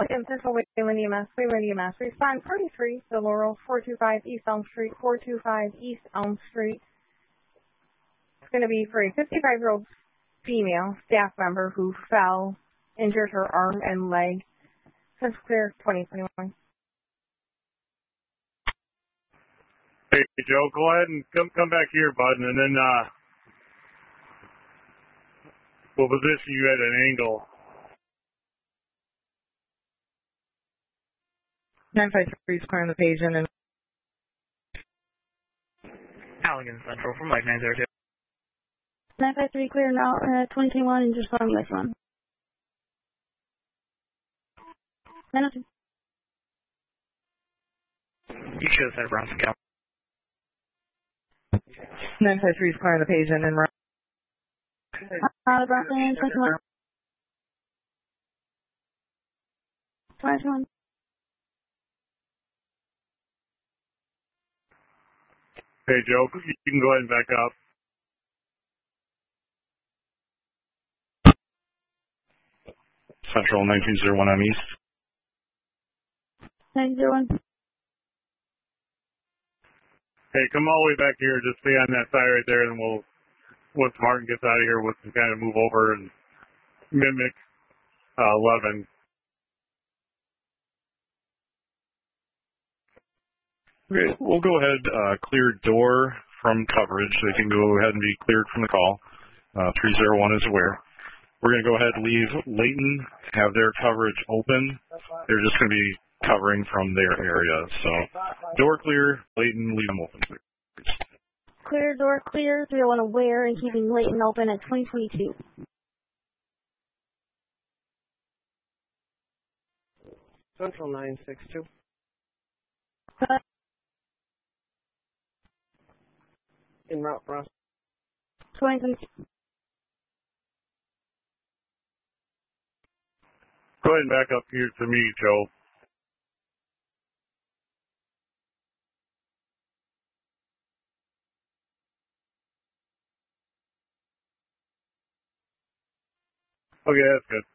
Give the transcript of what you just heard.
Again, Central Wayland EMS, Wayland EMS. Respond 43, the Laurel, 425 East Elm Street, 425 East Elm Street. It's going to be for a 55-year-old female staff member who fell, injured her arm and leg. Since clear 2021. Hey, Joe, go ahead and come back here, bud, and then we'll position you at an angle. 953 is clearing the page and then Allegan Central from Mike 902. 953 clear now, 2021 and just on this one. 902. You should have said Bronson County. 953 is clearing the page and then Bronson 21. 21. Hey, Joe, you can go ahead and back up. Central 1901 M East. 901. Hey, come all the way back here. Just stay on that side right there, and once Martin gets out of here, we'll kind of move over and mimic 11. Okay, we'll go ahead, clear door from coverage. They can go ahead and be cleared from the call. 301 is aware. We're going to go ahead and leave Layton, have their coverage open. They're just going to be covering from their area. So, door clear, Layton, leave them open, please. Clear, door clear, 301 aware, and keeping Layton open at 2022. Central 962. En route for us. 2022. Go ahead and back up here to me, Joe. Okay, that's good.